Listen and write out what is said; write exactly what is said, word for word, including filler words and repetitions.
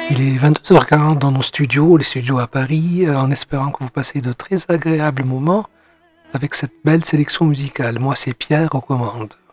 Il est vingt-deux heures quarante dans nos studios, les studios à Paris, euh, en espérant que vous passez de très agréables moments avec cette belle sélection musicale. Moi, c'est Pierre aux commandes.